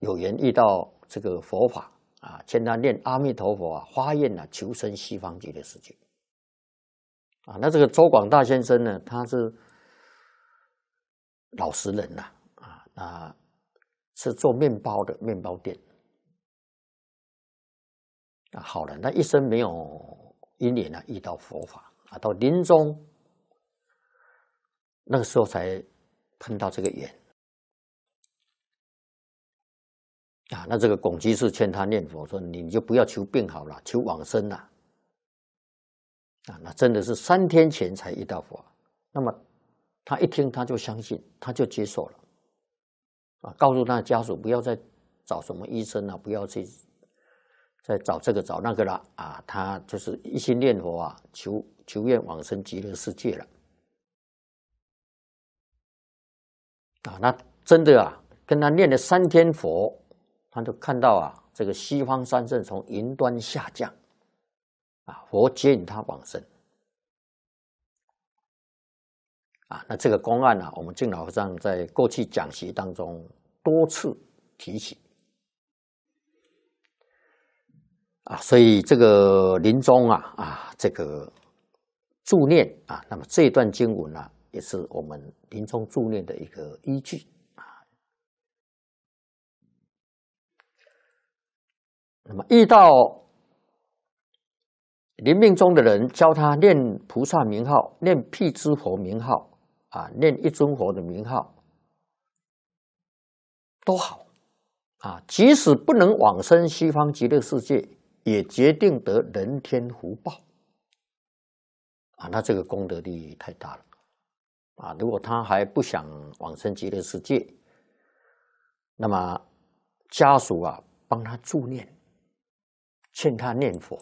有缘遇到这个佛法啊，劝他念阿弥陀佛啊，发愿啊，求生西方极乐世界啊。那这个周广大先生呢，他是老实人呐啊，是做面包的，面包店啊，好人，他一生没有因缘啊遇到佛法啊，到临终那个时候才碰到这个缘。啊，那这个拱居士劝他念佛说：“你就不要求病好了，求往生了。”啊，那真的是3天前才遇到佛。那么他一听，他就相信，他就接受了。啊，告诉他的家属不要再找什么医生了，不要去再找这个找那个了。啊，他就是一心念佛啊，求愿往生极乐世界了。啊，那真的啊，跟他念了3天佛。他就看到啊，这个西方三圣从云端下降，啊，佛接引他往生，啊，那这个公案呢，我们净老和尚在过去讲习当中多次提起，啊，所以这个临终啊，这个助念啊，那么这段经文呢，也是我们临终助念的一个依据。那么遇到临命终的人，教他念菩萨名号，念辟支佛名号，啊，念一尊佛的名号，都好啊。即使不能往生西方极乐世界，也决定得人天福报啊。那这个功德利益太大了啊！如果他还不想往生极乐世界，那么家属啊，帮他助念。劝他念佛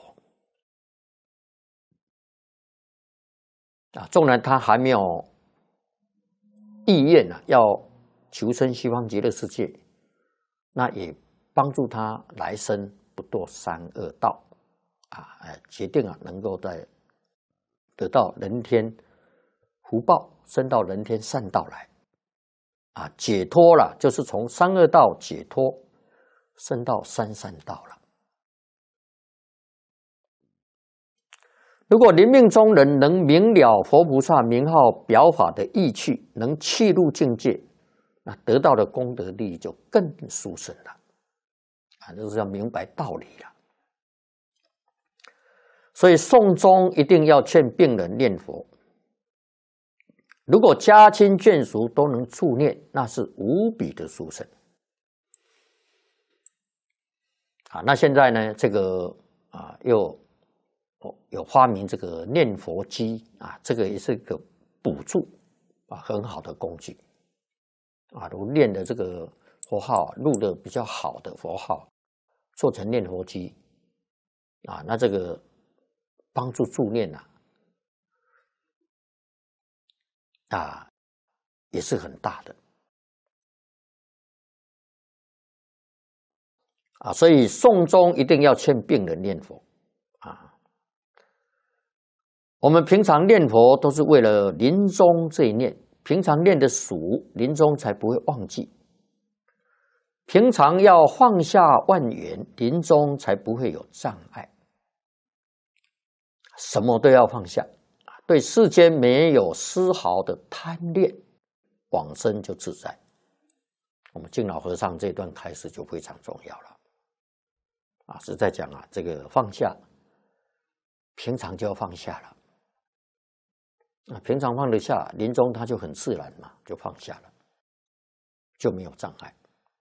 啊，纵然他还没有意愿啊，要求生西方极乐世界，那也帮助他来生不堕三恶道啊，决定啊能够在得到人天福报，升到人天善道来啊，解脱了，就是从三恶道解脱，升到三善道了。如果临命终人能明了佛菩萨名号表法的意趣，能契入境界，那得到的功德利益就更殊胜了啊！就是要明白道理了。所以诵中一定要劝病人念佛。如果家亲眷属都能助念，那是无比的殊胜啊！那现在呢，这个啊又有发明这个念佛机啊，这个也是一个补助啊，很好的工具啊。如果念的这个佛号录的比较好的佛号，做成念佛机啊，那这个帮助助念啊也是很大的啊。所以诵中一定要劝病人念佛啊。我们平常念佛都是为了临终这一念，平常念的熟，临终才不会忘记。平常要放下万缘，临终才不会有障碍。什么都要放下，对世间没有丝毫的贪恋，往生就自在。我们净老和尚这段开始就非常重要了啊，是在讲啊，这个放下，平常就要放下了。平常放得下，临终他就很自然嘛，就放下了，就没有障碍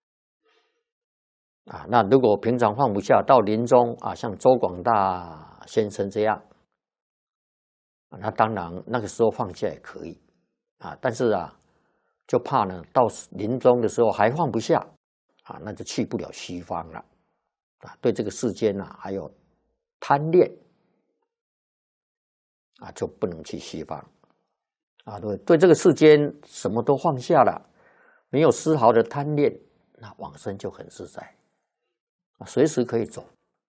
啊。那如果平常放不下，到临终啊，像周广大先生这样，那当然那个时候放下也可以啊，但是啊，就怕呢，到临终的时候还放不下啊，那就去不了西方了啊。对这个世间啊，还有贪恋啊，就不能去西方。啊，对这个世间什么都放下了，没有丝毫的贪恋，那往生就很自在，随时可以走。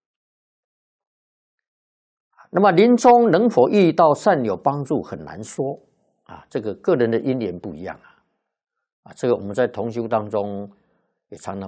那么临终能否遇到善友帮助很难说啊，这个个人的因缘不一样啊，这个我们在同修当中也常常